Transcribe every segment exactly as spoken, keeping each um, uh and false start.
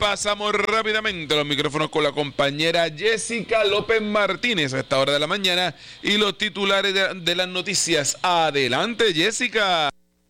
pasamos rápidamente a los micrófonos con la compañera Jessica López Martínez a esta hora de la mañana y los titulares de, de las noticias. Adelante, Jessica.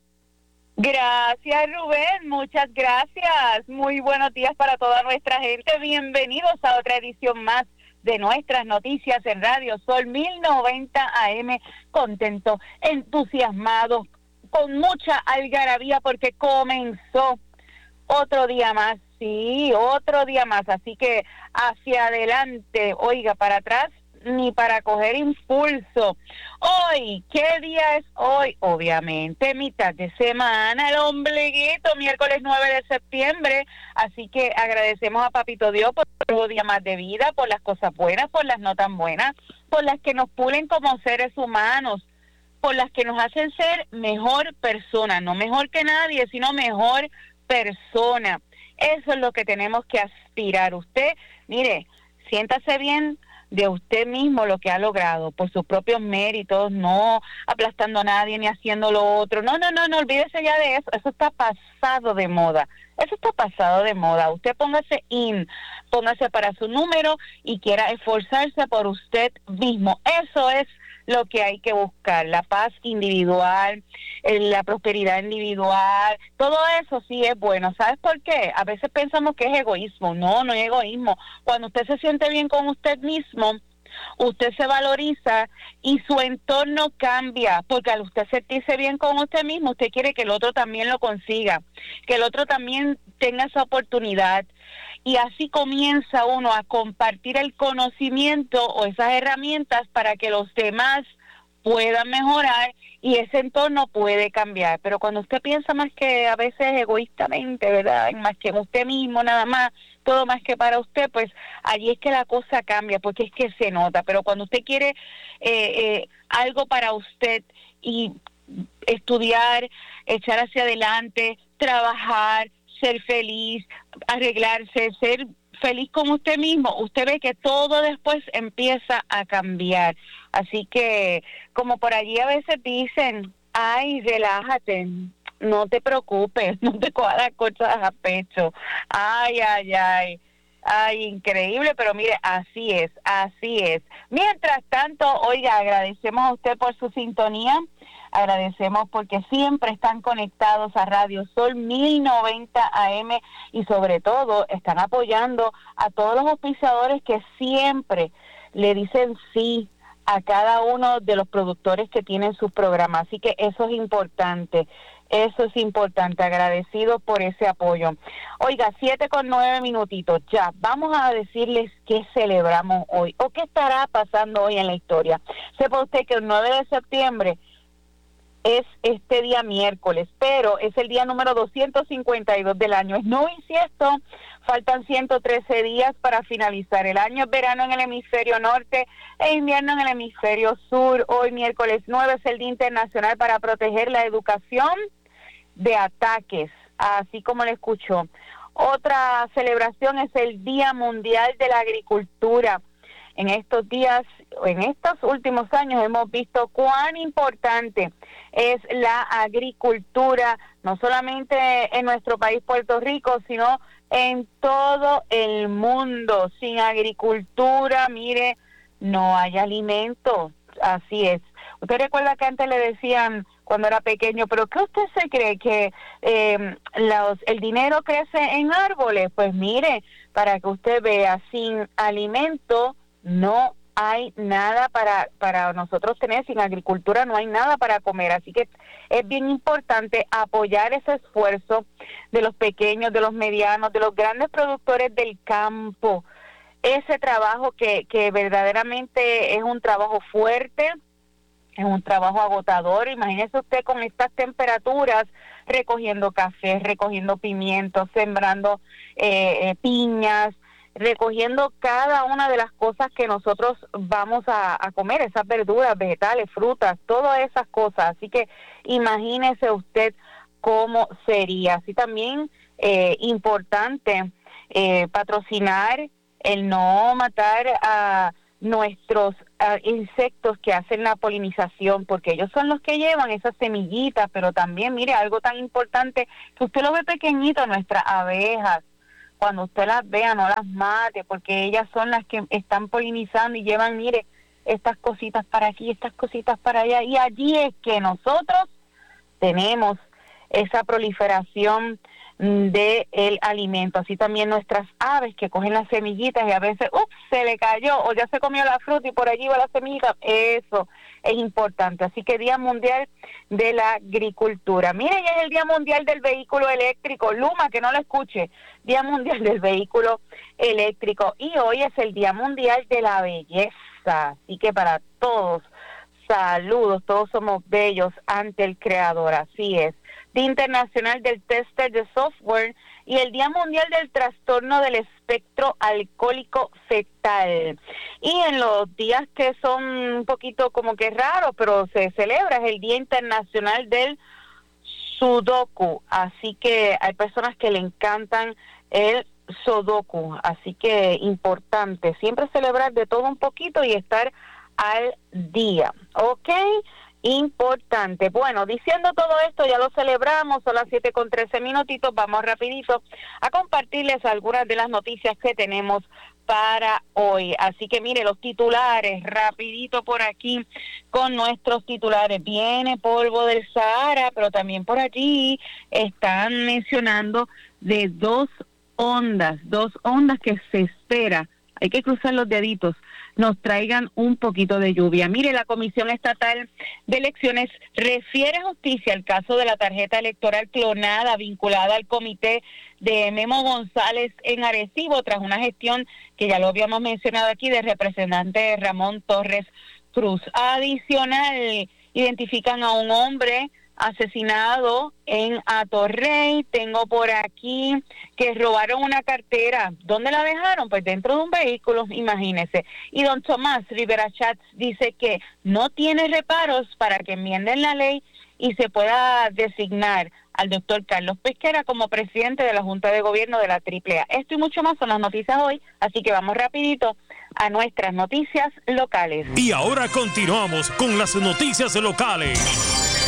Gracias, Rubén, muchas gracias. Muy buenos días para toda nuestra gente. Bienvenidos a otra edición más de nuestras noticias en Radio Sol mil noventa A M. Contento, entusiasmado, con mucha algarabía porque comenzó otro día más, sí, otro día más. Así que hacia adelante, oiga, para atrás ni para coger impulso. Hoy, ¿qué día es hoy? Obviamente, mitad de semana, el ombliguito, miércoles nueve de septiembre. Así que agradecemos a Papito Dios por otro día más de vida, por las cosas buenas, por las no tan buenas, por las que nos pulen como seres humanos, por las que nos hacen ser mejor persona, no mejor que nadie, sino mejor persona. Eso es lo que tenemos que aspirar. Usted, mire, siéntase bien de usted mismo lo que ha logrado por sus propios méritos, no aplastando a nadie ni haciendo lo otro. No, no, no, no, olvídese ya de eso. Eso está pasado de moda. Eso está pasado de moda. Usted póngase in, póngase para su número y quiera esforzarse por usted mismo. Eso es lo que hay que buscar, la paz individual, la prosperidad individual, todo eso sí es bueno. ¿Sabes por qué? A veces pensamos que es egoísmo. No, no es egoísmo. Cuando usted se siente bien con usted mismo, usted se valoriza y su entorno cambia, porque al usted sentirse bien con usted mismo, usted quiere que el otro también lo consiga, que el otro también tenga esa oportunidad. Y así comienza uno a compartir el conocimiento o esas herramientas para que los demás puedan mejorar y ese entorno puede cambiar. Pero cuando usted piensa más que a veces egoístamente, ¿verdad? Más que en usted mismo nada más, todo más que para usted, pues allí es que la cosa cambia, porque es que se nota. Pero cuando usted quiere eh, eh, algo para usted y estudiar, echar hacia adelante, trabajar, ser feliz, arreglarse, ser feliz con usted mismo, usted ve que todo después empieza a cambiar. Así que, como por allí a veces dicen, ay, relájate, no te preocupes, no te cojas las cosas a pecho. Ay, ay, ay, ay, increíble, pero mire, así es, así es. Mientras tanto, oiga, agradecemos a usted por su sintonía. Agradecemos porque siempre están conectados a Radio Sol mil noventa A M y sobre todo están apoyando a todos los auspiciadores que siempre le dicen sí a cada uno de los productores que tienen sus programas. Así que eso es importante, eso es importante, agradecido por ese apoyo. Oiga, siete con nueve minutitos ya, vamos a decirles qué celebramos hoy o qué estará pasando hoy en la historia. Sepa usted que el nueve de septiembre es este día miércoles, pero es el día número doscientos cincuenta y dos del año. Es no bisiesto, faltan ciento trece días para finalizar el año. Es verano en el hemisferio norte e invierno en el hemisferio sur. Hoy miércoles nueve es el Día Internacional para proteger la educación de ataques, así como le escuchó. Otra celebración es el Día Mundial de la Agricultura. En estos días, en estos últimos años hemos visto cuán importante es la agricultura, no solamente en nuestro país Puerto Rico, sino en todo el mundo. Sin agricultura, mire, no hay alimento, así es. Usted recuerda que antes le decían cuando era pequeño, pero ¿qué usted se cree que eh, los, el dinero crece en árboles? Pues mire, para que usted vea, sin alimento no hay nada para para nosotros tener, sin agricultura no hay nada para comer, así que es bien importante apoyar ese esfuerzo de los pequeños, de los medianos, de los grandes productores del campo, ese trabajo que, que verdaderamente es un trabajo fuerte, es un trabajo agotador. Imagínese usted con estas temperaturas recogiendo café, recogiendo pimientos, sembrando eh, eh, piñas, recogiendo cada una de las cosas que nosotros vamos a, a comer, esas verduras, vegetales, frutas, todas esas cosas. Así que imagínese usted cómo sería. Así también eh, importante eh, patrocinar el no matar a nuestros a insectos que hacen la polinización, porque ellos son los que llevan esas semillitas, pero también, mire, algo tan importante que usted lo ve pequeñito, nuestras abejas. cuando usted las vea, no las mate, porque ellas son las que están polinizando y llevan, mire, estas cositas para aquí, estas cositas para allá, y allí es que nosotros tenemos esa proliferación de el alimento. Así también nuestras aves que cogen las semillitas y a veces, ups, se le cayó o ya se comió la fruta y por allí va la semillita. Eso es importante. Así que Día Mundial de la Agricultura. Mire, ya es el Día Mundial del Vehículo Eléctrico. Luma, que no lo escuche. Día Mundial del Vehículo Eléctrico. Y hoy es el Día Mundial de la Belleza. Así que para todos, saludos. Todos somos bellos ante el Creador. Así es. Día Internacional del Tester de Software y el Día Mundial del Trastorno del Espectro Alcohólico Fetal. Y en los días que son un poquito como que raros, pero se celebra, es el Día Internacional del Sudoku. Así que hay personas que le encantan el Sudoku. Así que importante siempre celebrar de todo un poquito y estar al día. ¿Ok? Importante. Bueno, diciendo todo esto, ya lo celebramos, son las siete con trece minutitos, vamos rapidito a compartirles algunas de las noticias que tenemos para hoy. Así que mire, los titulares, rapidito por aquí con nuestros titulares. Viene polvo del Sahara, pero también por allí están mencionando de dos ondas, dos ondas que se espera, hay que cruzar los deditos, nos traigan un poquito de lluvia. Mire, la Comisión Estatal de Elecciones refiere a justicia el caso de la tarjeta electoral clonada vinculada al comité de Memo González en Arecibo, tras una gestión que ya lo habíamos mencionado aquí del representante Ramón Torres Cruz. Adicional, identifican a un hombre asesinado en Atorrey. Tengo por aquí que robaron una cartera. ¿Dónde la dejaron? Pues dentro de un vehículo, imagínese. Y don Tomás Rivera Chats dice que no tiene reparos para que enmienden la ley y se pueda designar al doctor Carlos Pesquera como presidente de la Junta de Gobierno de la Triple A. Esto y mucho más son las noticias hoy, así que vamos rapidito a nuestras noticias locales. Y ahora continuamos con las noticias locales.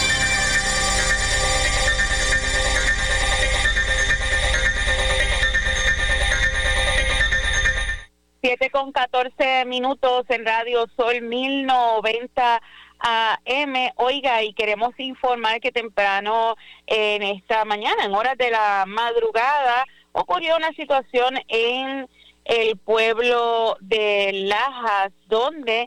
siete con catorce minutos en Radio Sol mil noventa A M. Oiga, y queremos informar que temprano en esta mañana, en horas de la madrugada, ocurrió una situación en el pueblo de Lajas, donde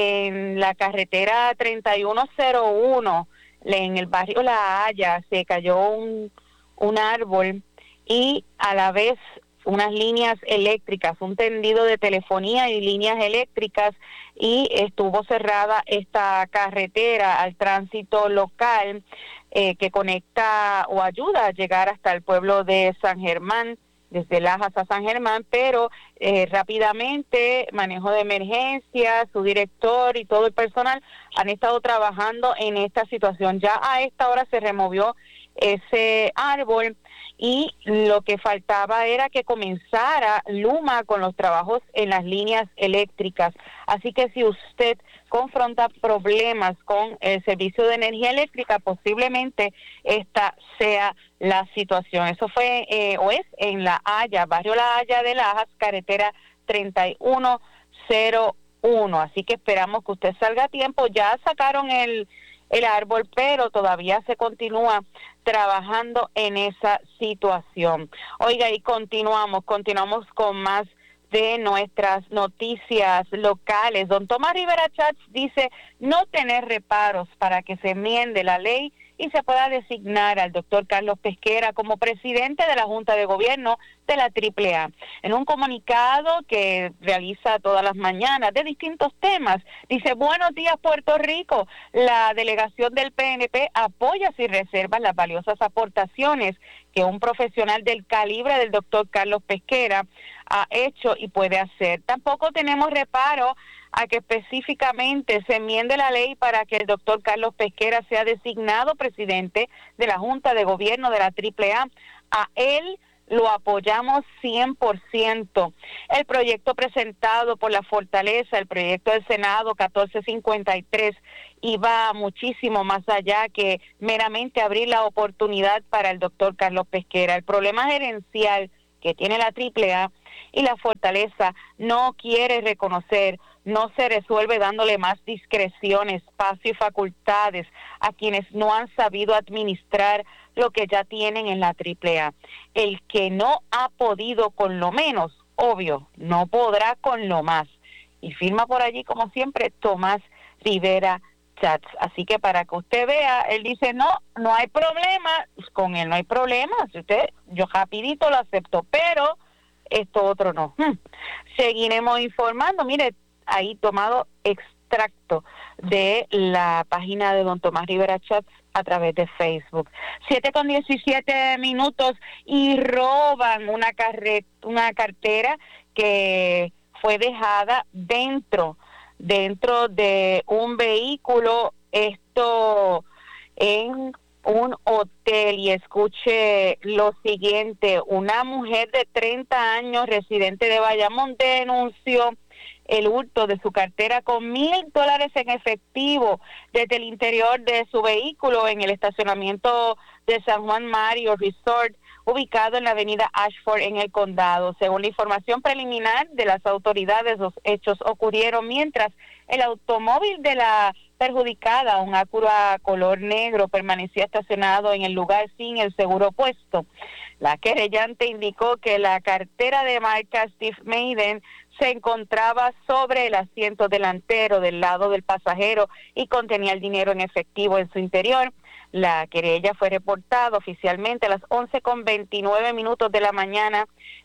en la carretera treinta y uno cero uno, en el barrio La Haya, se cayó un, un árbol y a la vez unas líneas eléctricas, un tendido de telefonía y líneas eléctricas, y estuvo cerrada esta carretera al tránsito local eh, que conecta o ayuda a llegar hasta el pueblo de San Germán, desde Lajas a San Germán, pero eh, rápidamente, manejo de emergencia, su director y todo el personal han estado trabajando en esta situación. Ya a esta hora se removió ese árbol y lo que faltaba era que comenzara Luma con los trabajos en las líneas eléctricas. Así que si usted confronta problemas con el servicio de energía eléctrica, posiblemente esta sea la situación. Eso fue eh, o es en La Haya, barrio La Haya de Lajas, carretera treinta y uno cero uno. Así que esperamos que usted salga a tiempo. Ya sacaron el el árbol, pero todavía se continúa trabajando en esa situación. Oiga, y continuamos, continuamos con más de nuestras noticias locales. Don Tomás Rivera Chats dice no tener reparos para que se enmiende la ley y se pueda designar al doctor Carlos Pesquera como presidente de la Junta de Gobierno de la Triple A. En un comunicado que realiza todas las mañanas de distintos temas, dice: buenos días Puerto Rico, la delegación del P N P apoya sin reservas las valiosas aportaciones que un profesional del calibre del doctor Carlos Pesquera ha hecho y puede hacer. Tampoco tenemos reparo a que específicamente se enmiende la ley para que el doctor Carlos Pesquera sea designado presidente de la Junta de Gobierno de la Triple A. A él lo apoyamos cien por ciento. El proyecto presentado por la Fortaleza, el proyecto del Senado catorce cincuenta y tres, iba muchísimo más allá que meramente abrir la oportunidad para el doctor Carlos Pesquera. El problema gerencial que tiene la triple A y la Fortaleza no quiere reconocer, no se resuelve dándole más discreción, espacio y facultades a quienes no han sabido administrar lo que ya tienen en la triple A. El que no ha podido con lo menos, obvio, no podrá con lo más. Y firma por allí, como siempre, Tomás Rivera Chats. Así que para que usted vea, él dice, no, no hay problema, con él no hay problema, si usted, yo rapidito lo acepto, pero esto otro no. Hmm. Seguiremos informando, mire, ahí tomado extracto de la página de don Tomás Rivera Chats a través de Facebook. Siete con diecisiete minutos y roban una, carre- una cartera que fue dejada dentro dentro de un vehículo, esto en un hotel. Y escuche lo siguiente, una mujer de treinta años, residente de Bayamón, denunció el hurto de su cartera con mil dólares en efectivo desde el interior de su vehículo en el estacionamiento de San Juan Mario Resort, ubicado en la avenida Ashford en el condado. Según la información preliminar de las autoridades, los hechos ocurrieron mientras el automóvil de la perjudicada, un Acura color negro, permanecía estacionado en el lugar sin el seguro puesto. La querellante indicó que la cartera de marca Steve Madden se encontraba sobre el asiento delantero del lado del pasajero y contenía el dinero en efectivo en su interior. La querella fue reportada oficialmente a las once con veintinueve minutos de la mañana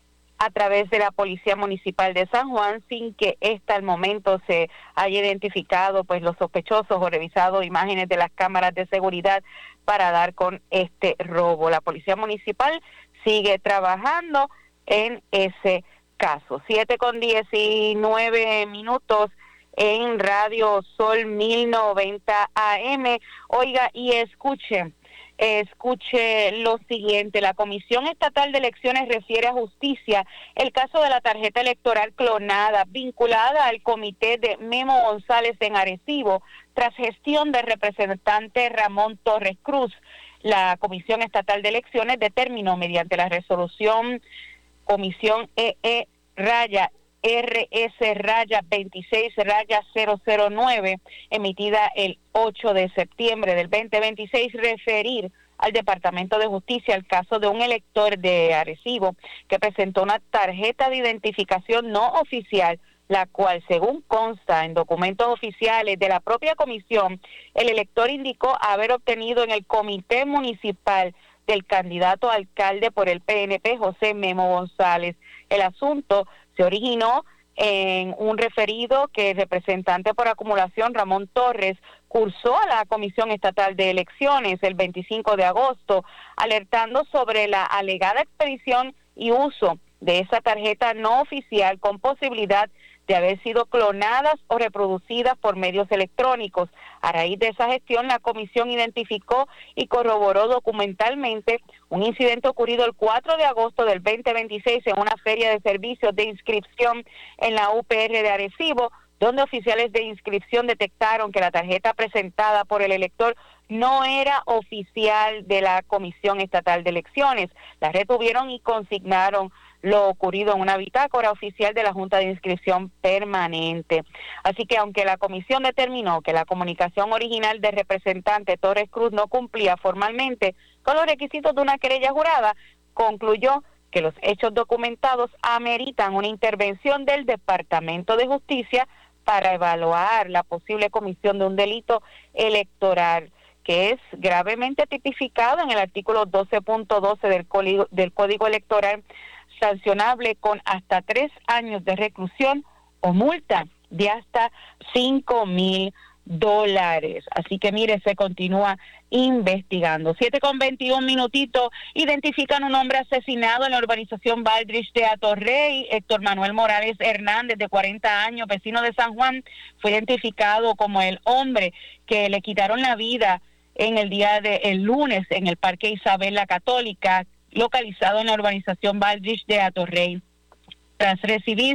a través de la Policía Municipal de San Juan, sin que ésta al momento se haya identificado pues los sospechosos o revisado imágenes de las cámaras de seguridad para dar con este robo. La Policía Municipal sigue trabajando en ese caso. Siete con diecinueve minutos en Radio Sol mil noventa A M. Oiga, y escuche, escuche lo siguiente. La Comisión Estatal de Elecciones refiere a justicia el caso de la tarjeta electoral clonada vinculada al comité de Memo González en Arecibo tras gestión del representante Ramón Torres Cruz. La Comisión Estatal de Elecciones determinó mediante la resolución Comisión E E raya R S raya veintiséis raya cero cero nueve, emitida el ocho de septiembre del veinte veintiséis, referir al Departamento de Justicia el caso de un elector de Arecibo que presentó una tarjeta de identificación no oficial, la cual, según consta en documentos oficiales de la propia comisión, el elector indicó haber obtenido en el comité municipal del candidato a alcalde por el P N P, José Memo González. El asunto se originó en un referido que el representante por acumulación Ramón Torres cursó a la Comisión Estatal de Elecciones el veinticinco de agosto, alertando sobre la alegada expedición y uso de esa tarjeta no oficial con posibilidad de haber sido clonadas o reproducidas por medios electrónicos. A raíz de esa gestión, la comisión identificó y corroboró documentalmente un incidente ocurrido el cuatro de agosto del veinte veintiséis en una feria de servicios de inscripción en la U P R de Arecibo, donde oficiales de inscripción detectaron que la tarjeta presentada por el elector no era oficial de la Comisión Estatal de Elecciones. La retuvieron y consignaron lo ocurrido en una bitácora oficial de la Junta de Inscripción Permanente. Así que aunque la comisión determinó que la comunicación original del representante Torres Cruz no cumplía formalmente con los requisitos de una querella jurada, concluyó que los hechos documentados ameritan una intervención del Departamento de Justicia para evaluar la posible comisión de un delito electoral que es gravemente tipificado en el artículo doce punto doce del Código, del Código Electoral, sancionable con hasta tres años de reclusión o multa de hasta cinco mil dólares. Así que mire, se continúa investigando. Siete con veintiún minutitos, identifican un hombre asesinado en la urbanización Baldrige de Atorrey. Héctor Manuel Morales Hernández, de cuarenta años, vecino de San Juan, fue identificado como el hombre que le quitaron la vida en el día de el lunes en el Parque Isabel la Católica, localizado en la urbanización Baldrige de Atorrey. Tras recibirse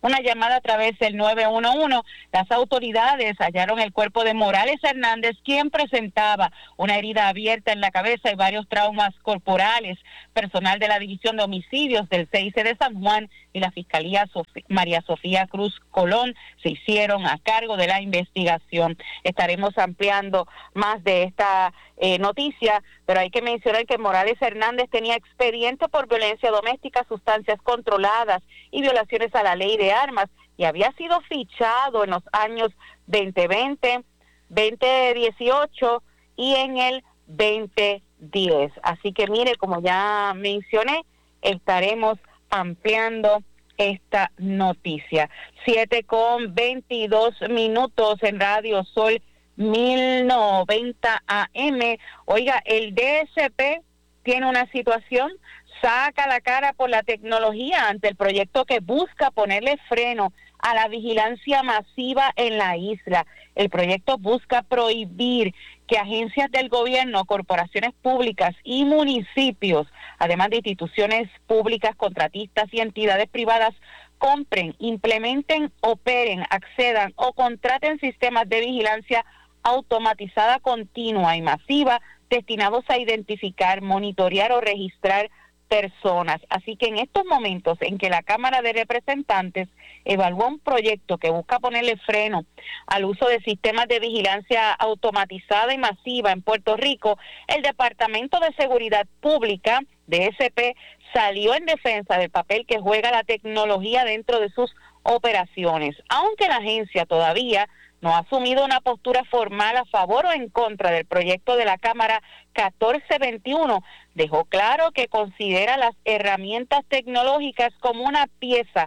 una llamada a través del nueve uno uno. Las autoridades hallaron el cuerpo de Morales Hernández, quien presentaba una herida abierta en la cabeza y varios traumas corporales. Personal de la División de Homicidios del C I C de San Juan y la Fiscalía Sof- María Sofía Cruz Colón se hicieron a cargo de la investigación. Estaremos ampliando más de esta eh, noticia, pero hay que mencionar que Morales Hernández tenía expediente por violencia doméstica, sustancias controladas y violaciones a la ley de armas, y había sido fichado en los años veinte veinte, veinte dieciocho y en el veinte diez. Así que mire, como ya mencioné, estaremos ampliando esta noticia. siete con veintidós minutos en Radio Sol mil noventa A M. Oiga, el D S P tiene una situación, saca la cara por la tecnología ante el proyecto que busca ponerle freno a la vigilancia masiva en la isla. El proyecto busca prohibir que agencias del gobierno, corporaciones públicas y municipios, además de instituciones públicas, contratistas y entidades privadas, compren, implementen, operen, accedan o contraten sistemas de vigilancia automatizada continua y masiva destinados a identificar, monitorear o registrar personas. Así que en estos momentos en que la Cámara de Representantes evalúa un proyecto que busca ponerle freno al uso de sistemas de vigilancia automatizada y masiva en Puerto Rico, el Departamento de Seguridad Pública, D S P, salió en defensa del papel que juega la tecnología dentro de sus operaciones, aunque la agencia todavía no ha asumido una postura formal a favor o en contra del proyecto de la Cámara catorce veintiuno, dejó claro que considera las herramientas tecnológicas como una pieza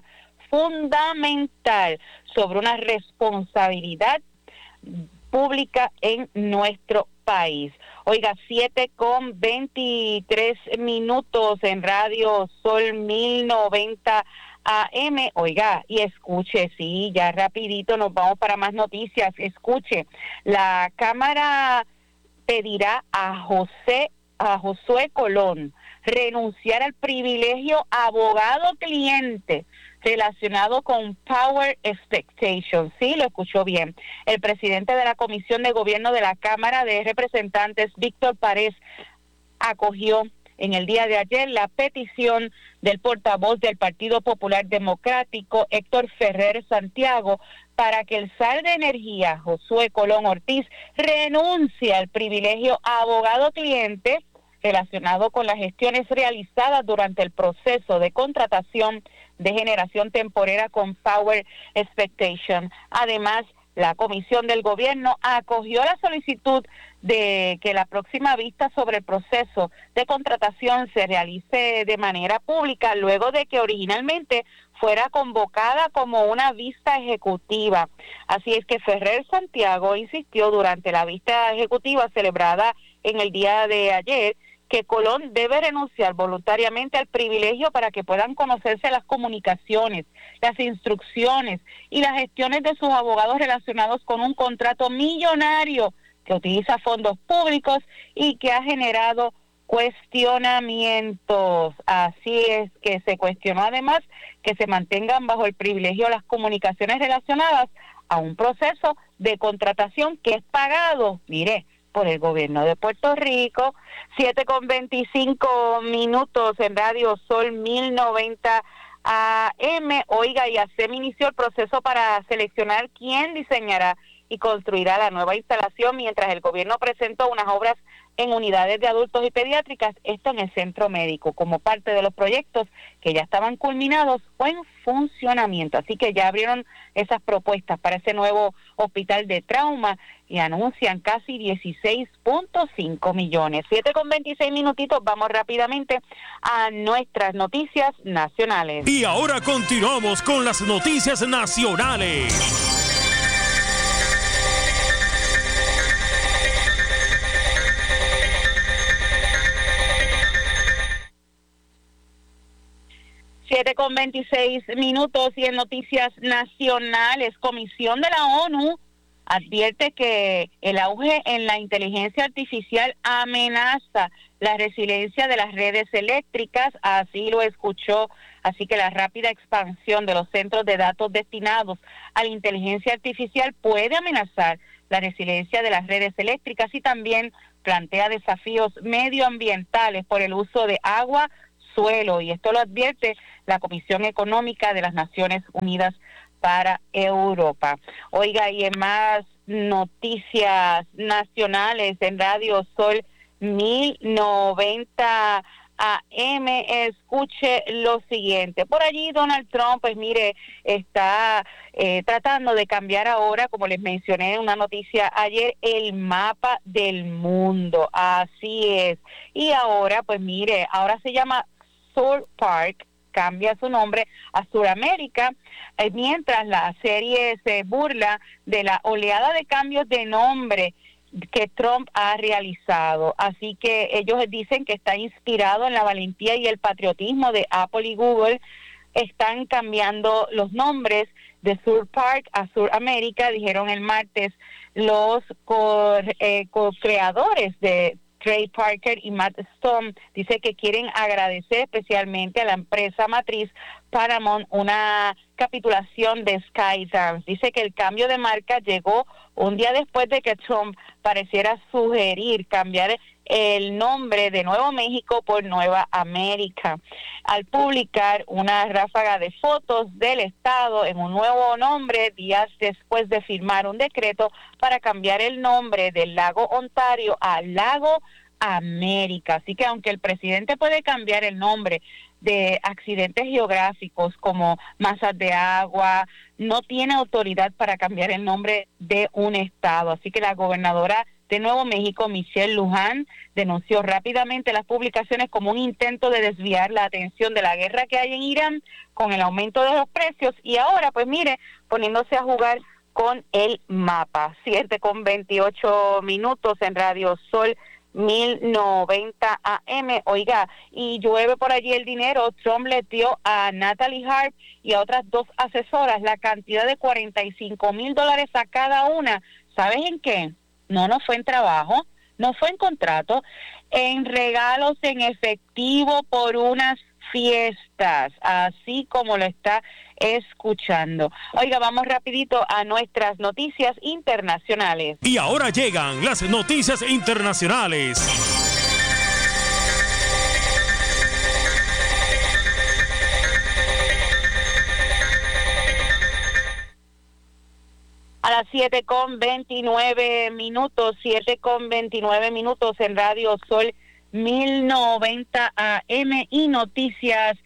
fundamental sobre una responsabilidad pública en nuestro país. Oiga, siete con veintitrés minutos en Radio Sol mil noventa A M. Oiga, y escuche, sí, ya rapidito nos vamos para más noticias. Escuche, la Cámara pedirá a José, a Josué Colón renunciar al privilegio abogado-cliente relacionado con Power Expectation. Sí, lo escuchó bien. El presidente de la Comisión de Gobierno de la Cámara de Representantes, Víctor Párez, acogió en el día de ayer la petición del portavoz del Partido Popular Democrático, Héctor Ferrer Santiago, para que el zar de energía, Josué Colón Ortiz, renuncie al privilegio abogado-cliente relacionado con las gestiones realizadas durante el proceso de contratación de generación temporera con Power Expectation. Además, la Comisión del Gobierno acogió la solicitud de que la próxima vista sobre el proceso de contratación se realice de manera pública, luego de que originalmente fuera convocada como una vista ejecutiva. Así es que Ferrer Santiago insistió durante la vista ejecutiva celebrada en el día de ayer que Colón debe renunciar voluntariamente al privilegio para que puedan conocerse las comunicaciones, las instrucciones y las gestiones de sus abogados relacionados con un contrato millonario que utiliza fondos públicos y que ha generado cuestionamientos. Así es que se cuestionó además que se mantengan bajo el privilegio las comunicaciones relacionadas a un proceso de contratación que es pagado, mire, por el gobierno de Puerto Rico. Siete con veinticinco minutos en Radio Sol mil noventa A M. Oiga, y ASEM inició el proceso para seleccionar quién diseñará y construirá la nueva instalación, mientras el gobierno presentó unas obras en unidades de adultos y pediátricas, esto en el centro médico, como parte de los proyectos que ya estaban culminados o en funcionamiento. Así que ya abrieron esas propuestas para ese nuevo hospital de trauma y anuncian casi dieciséis punto cinco millones. siete con veintiséis minutitos, vamos rápidamente a nuestras noticias nacionales. Y ahora continuamos con las noticias nacionales. siete con veintiséis minutos y en noticias nacionales, Comisión de la ONU advierte que el auge en la inteligencia artificial amenaza la resiliencia de las redes eléctricas, así lo escuchó. Así que la rápida expansión de los centros de datos destinados a la inteligencia artificial puede amenazar la resiliencia de las redes eléctricas y también plantea desafíos medioambientales por el uso de agua, suelo, y esto lo advierte la Comisión Económica de las Naciones Unidas para Europa. Oiga, y en más noticias nacionales en Radio Sol mil noventa A M, escuche lo siguiente. Por allí Donald Trump, pues mire, está eh, tratando de cambiar ahora, como les mencioné en una noticia ayer, el mapa del mundo. Así es. Y ahora, pues mire, ahora se llama Sur Park, cambia su nombre a Suramérica, eh, mientras la serie se burla de la oleada de cambios de nombre que Trump ha realizado. Así que ellos dicen que está inspirado en la valentía y el patriotismo de Apple y Google. Están cambiando los nombres de Sur Park a Suramérica, dijeron el martes los co- eh, co-creadores de Trey Parker y Matt Stone. Dice que quieren agradecer especialmente a la empresa matriz Paramount una capitulación de Skydance. Dice que el cambio de marca llegó un día después de que Trump pareciera sugerir cambiar el nombre de Nuevo México por Nueva América, al publicar una ráfaga de fotos del estado en un nuevo nombre días después de firmar un decreto para cambiar el nombre del lago Ontario a Lago América. Así que aunque el presidente puede cambiar el nombre de accidentes geográficos como masas de agua, no tiene autoridad para cambiar el nombre de un estado. Así que la gobernadora de Nuevo México, Michelle Lujan, denunció rápidamente las publicaciones como un intento de desviar la atención de la guerra que hay en Irán con el aumento de los precios y ahora, pues mire, poniéndose a jugar con el mapa. siete con veintiocho minutos en Radio Sol mil noventa A M. Oiga, y llueve por allí el dinero. Trump le dio a Natalie Hart y a otras dos asesoras la cantidad de cuarenta y cinco mil dólares a cada una. ¿Sabes en qué? No, no fue en trabajo, no fue en contrato, en regalos en efectivo por unas fiestas, así como lo está escuchando. Oiga, vamos rapidito a nuestras noticias internacionales. Y ahora llegan las noticias internacionales. A las siete con veintinueve minutos, siete con veintinueve minutos en Radio Sol mil noventa A M y noticias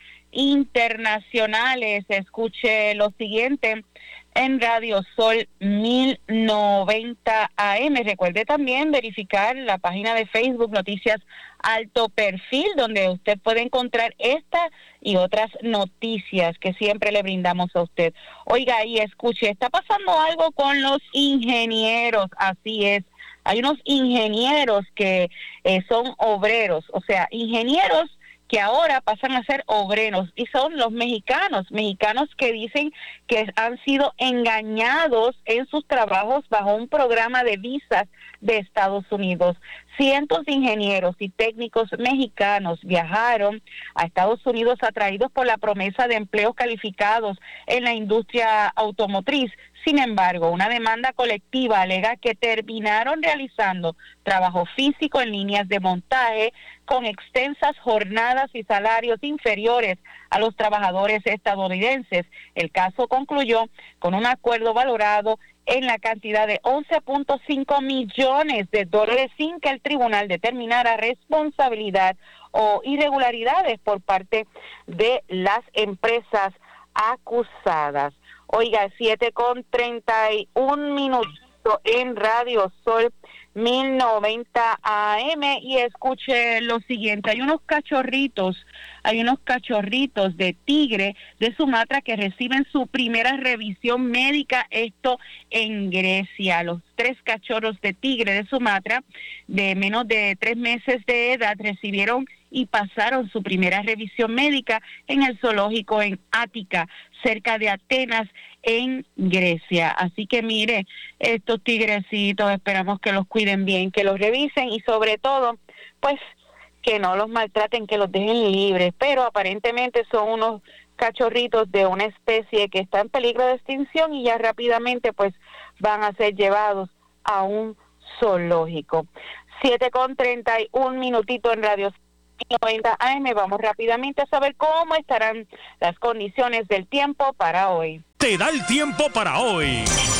internacionales. Escuche lo siguiente en Radio Sol mil noventa A M. Recuerde también verificar la página de Facebook Noticias Alto Perfil, donde usted puede encontrar esta y otras noticias que siempre le brindamos a usted. Oiga, y escuche, está pasando algo con los ingenieros, así es. Hay unos ingenieros que eh, son obreros, o sea, ingenieros que ahora pasan a ser obreros, y son los mexicanos, mexicanos que dicen que han sido engañados en sus trabajos bajo un programa de visas de Estados Unidos. Cientos de ingenieros y técnicos mexicanos viajaron a Estados Unidos atraídos por la promesa de empleos calificados en la industria automotriz. Sin embargo, una demanda colectiva alega que terminaron realizando trabajo físico en líneas de montaje con extensas jornadas y salarios inferiores a los trabajadores estadounidenses. El caso concluyó con un acuerdo valorado en la cantidad de once punto cinco millones de dólares sin que el tribunal determinara responsabilidad o irregularidades por parte de las empresas acusadas. Oiga, siete con treinta y un minutos en Radio Sol mil noventa A M y escuche lo siguiente. Hay unos cachorritos, hay unos cachorritos de tigre de Sumatra que reciben su primera revisión médica, esto en Grecia. Los tres cachorros de tigre de Sumatra de menos de tres meses de edad recibieron y pasaron su primera revisión médica en el zoológico en Ática, cerca de Atenas, en Grecia. Así que mire, estos tigrecitos esperamos que los cuiden bien, que los revisen y sobre todo, pues, que no los maltraten, que los dejen libres, pero aparentemente son unos cachorritos de una especie que está en peligro de extinción y ya rápidamente pues van a ser llevados a un zoológico. siete con treinta y un minutito en Radio noventa A M. Vamos rápidamente a saber cómo estarán las condiciones del tiempo para hoy. Te da el tiempo para hoy.